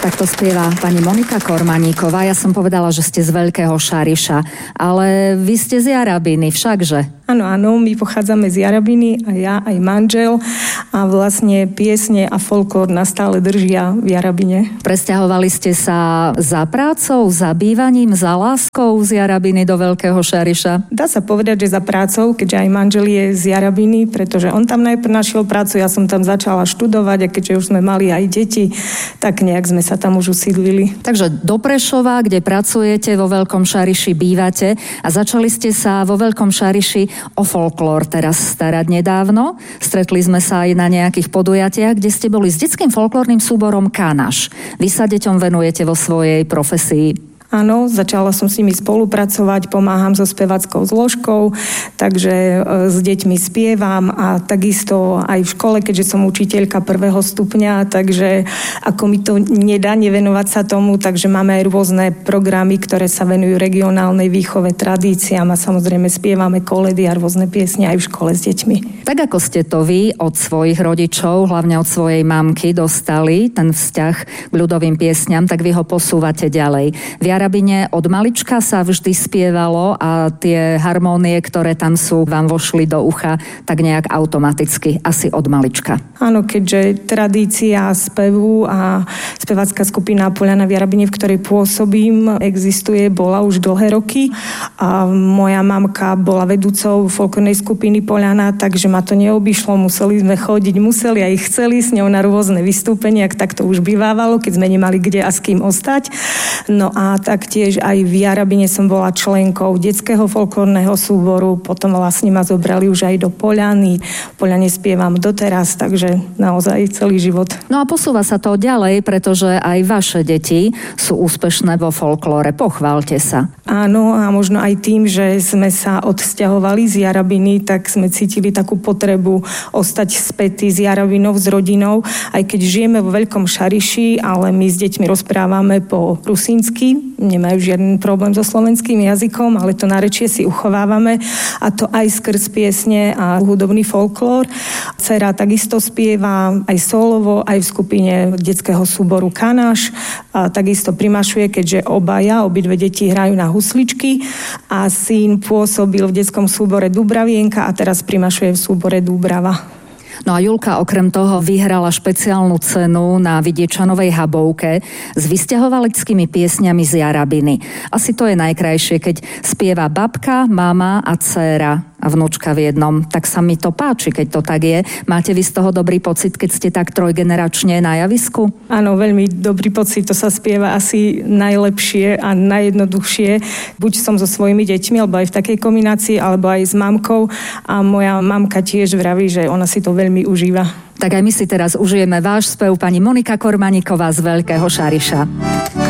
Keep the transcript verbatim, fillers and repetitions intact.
Takto spieva pani Monika Kormaníková. Ja som povedala, že ste z Veľkého Šariša, ale vy ste z Jarabiny, všakže? Áno, áno, my pochádzame z Jarabiny, aj ja, aj manžel a vlastne piesne a folklór nás stále držia v Jarabine. Presťahovali ste sa za prácou, za bývaním, za láskou z Jarabiny do Veľkého Šariša? Dá sa povedať, že za prácou, keďže aj manžel je z Jarabiny, pretože on tam najprv našiel prácu, ja som tam začala študovať a keďže už sme mali aj deti, tak nejak sme sa tam už usídlili. Takže do Prešova, kde pracujete, vo Veľkom Šariši bývate a začali ste sa vo Veľkom Šariši o folklór teraz starať nedávno. Stretli sme sa aj na nejakých podujatiach, kde ste boli s detským folklórnym súborom Kanaš. Vy sa deťom venujete vo svojej profesii. Áno, začala som s nimi spolupracovať, pomáham so spevackou zložkou, takže s deťmi spievam a takisto aj v škole, keďže som učiteľka prvého stupňa, takže ako mi to nedá nevenovať sa tomu, takže máme aj rôzne programy, ktoré sa venujú regionálnej výchove, tradíciám a samozrejme spievame koledy a rôzne piesne aj v škole s deťmi. Tak ako ste to vy od svojich rodičov, hlavne od svojej mamky, dostali ten vzťah k ľudovým piesňam, tak vy ho posúvate ďalej. V Jarabine od malička sa vždy spievalo a tie harmónie, ktoré tam sú, vám vošli do ucha tak nejak automaticky, asi od malička. Áno, keďže tradícia spevu a spevacká skupina Poľana v Jarabine, v ktorej pôsobím, existuje, bola už dlhé roky a moja mamka bola vedúcou folklórnej skupiny Poľana, takže ma to neobyšlo, museli sme chodiť, museli aj chceli s ňou na rôzne vystúpenia, tak to už bývávalo, keď sme nemali kde a s kým ostať. No a taktiež aj v Jarabine som bola členkou detského folklórneho súboru, potom vlastne ma zobrali už aj do Poľany. V Poľane spievam doteraz, takže naozaj celý život. No a posúva sa to ďalej, pretože aj vaše deti sú úspešné vo folklóre. Pochválte sa. Áno, a možno aj tým, že sme sa odsťahovali z Jarabiny, tak sme cítili takú potrebu ostať spätí s Jarabinou, s rodinou, aj keď žijeme vo Veľkom Šariši, ale my s deťmi rozprávame po rusínsky, nemajú žiadny problém so slovenským jazykom, ale to nárečie si uchovávame a to aj skrz piesne a hudobný folklór. Dcera takisto spieva aj solovo, aj v skupine detského súboru Kanaš a takisto primašuje, keďže obaja, obidve deti hrajú na husličky a syn pôsobil v detskom súbore Dubravienka a teraz primašuje v súbore Dúbrava. No a Julka okrem toho vyhrala špeciálnu cenu na Vidiečanovej Habovke s vysťahovaleckými piesňami z Jarabiny. Asi to je najkrajšie, keď spieva babka, mama a dcéra a vnúčka v jednom. Tak sa mi to páči, keď to tak je. Máte vy z toho dobrý pocit, keď ste tak trojgeneračne na javisku? Áno, veľmi dobrý pocit. To sa spieva asi najlepšie a najjednoduchšie. Buď som so svojimi deťmi, alebo aj v takej kombinácii, alebo aj s mamkou. A moja mamka tiež vraví, že ona si to veľmi užíva. Tak aj my si teraz užijeme váš spev, pani Monika Kormaníková z Veľkého Šariša.